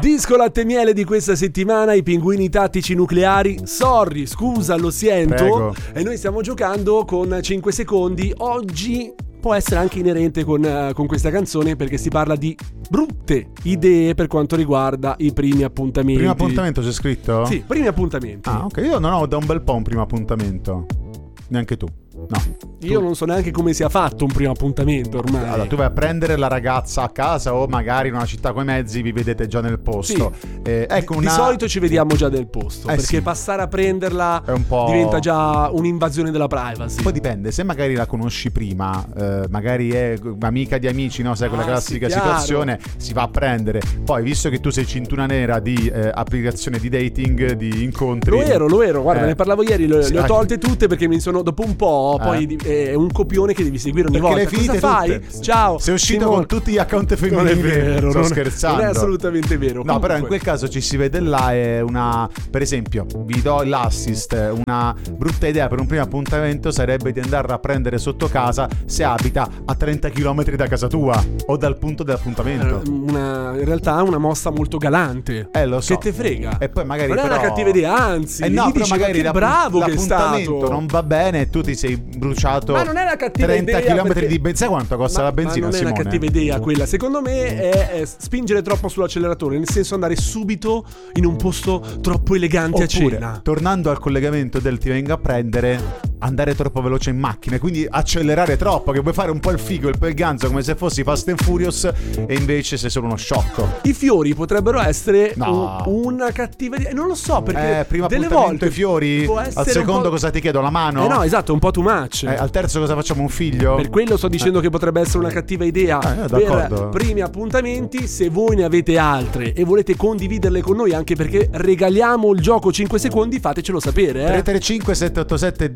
Disco latte e miele di questa settimana, i pinguini tattici nucleari. Sorry, scusa, lo sento. Prego. E noi stiamo giocando con 5 secondi. Oggi può essere anche inerente con questa canzone, perché si parla di brutte idee per quanto riguarda i primi appuntamenti. Primo appuntamento c'è scritto? Sì, primi appuntamenti. Ah, ok. Io non ho da un bel po' un primo appuntamento. Neanche tu. No. Io non so neanche come sia fatto un primo appuntamento ormai. Allora, tu vai a prendere la ragazza a casa o magari in una città coi mezzi vi vedete già nel posto. Sì. Ecco Di solito ci vediamo già nel posto, perché sì. passare a prenderla È un po'... diventa già un'invasione della privacy. Poi dipende, se magari la conosci prima, magari è amica di amici, no? Sai, quella classica sì, chiaro. situazione, si va a prendere. Poi, visto che tu sei cintura nera di applicazione di dating, di incontri... Lo ero, guarda, ne parlavo ieri, le ho sì, tolte tutte perché mi sono, dopo un po', poi è un copione che devi seguire ogni perché volta. le finite Cosa fai? tutte. Ciao. Sei uscito Simone. con tutti gli account femminili. Non è vero, sto scherzando. Non è assolutamente vero. No, Comunque, però in quel caso ci si vede là, è una... Per esempio, vi do l'assist, una brutta idea per un primo appuntamento sarebbe di andarla a prendere sotto casa se abita a 30 km da casa tua o dal punto dell'appuntamento. in realtà è una mossa molto galante. Lo so. Che te frega? E poi magari non è però... una cattiva idea, anzi. no, gli però dici, magari che bravo che è l'appuntamento stato. non va bene e tu ti sei bruciato Ma non è una cattiva 30 idea, km perché... di benzina. Quanto costa la benzina, ma non è Simone? una cattiva idea quella. Secondo me è spingere troppo sull'acceleratore, nel senso andare subito in un posto troppo elegante a Oppure, cena. tornando al collegamento del ti venga a prendere, andare troppo veloce in macchina, quindi accelerare troppo, che vuoi fare un po' il figo, il ganzo, come se fossi Fast and Furious, e invece sei solo uno sciocco. I fiori potrebbero essere No. una cattiva idea. Non lo so, perché Prima delle appuntamento volte i fiori, può al essere secondo un po'... cosa ti chiedo? La mano? no, esatto, un po' too much. Al terzo cosa facciamo? Un figlio? Per quello sto dicendo che potrebbe essere una cattiva idea per d'accordo. primi appuntamenti. Se voi ne avete altre e volete condividerle con noi, anche perché regaliamo il gioco 5 secondi, fatecelo sapere. 335 787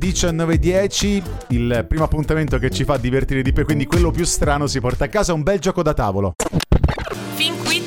1910. Il primo appuntamento che ci fa divertire di più, quindi quello più strano, si porta a casa un bel gioco da tavolo.